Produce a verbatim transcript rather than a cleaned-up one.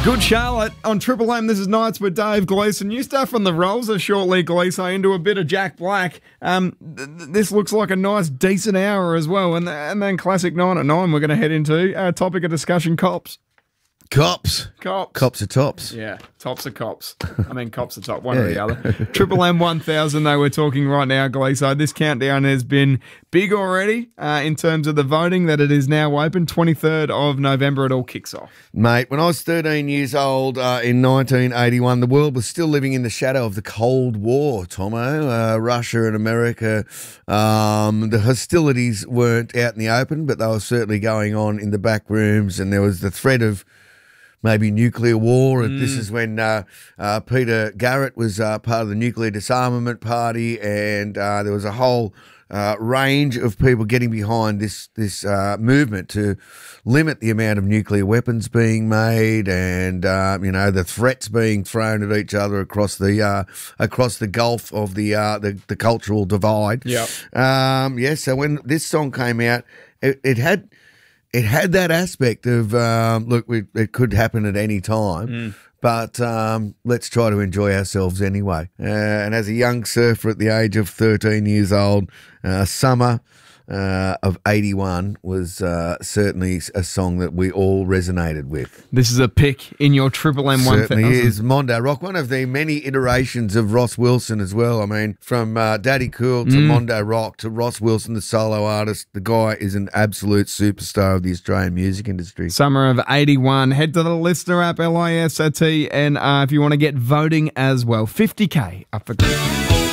Good Charlotte on Triple M. This is Nights with Dave Gleeson. New stuff from the Rolls shortly, Gleeson, into a bit of Jack Black. Um, th- th- this looks like a nice, decent hour as well. And, th- and then Classic nine at nine we're going to head into. Uh, topic of discussion, cops. Cops. Cops. Cops are tops. Yeah, tops are cops. I mean, cops are top, one yeah, or the other. Triple M one thousand, though, we're talking right now, Gleeso. This countdown has been big already uh, in terms of the voting, that it is now open. twenty-third of November, it all kicks off. Mate, when I was thirteen years old uh, in nineteen eighty-one, the world was still living in the shadow of the Cold War, Tomo. Uh, Russia and America, um, the hostilities weren't out in the open, but they were certainly going on in the back rooms, and there was the threat of maybe nuclear war. And mm. This is when uh, uh, Peter Garrett was uh, part of the Nuclear Disarmament Party, and uh, there was a whole uh, range of people getting behind this this uh, movement to limit the amount of nuclear weapons being made, and uh, you know, the threats being thrown at each other across the uh, across the gulf of the uh, the, the cultural divide. Yeah. Um, yeah. So when this song came out, it, it had. It had that aspect of, um, look, we, it could happen at any time, mm. but um, let's try to enjoy ourselves anyway. Uh, and as a young surfer at the age of thirteen years old, uh, Summer uh, of eighty-one was uh, certainly a song that we all resonated with. This is a pick in your Triple M one thousand. Certainly is. Mondo Rock, one of the many iterations of Ross Wilson as well. I mean, from uh, Daddy Cool to mm. Mondo Rock to Ross Wilson, the solo artist, the guy is an absolute superstar of the Australian music industry. Summer of eighty-one. Head to the Listener app, L I S T N R, if you want to get voting as well. fifty K up for grabs.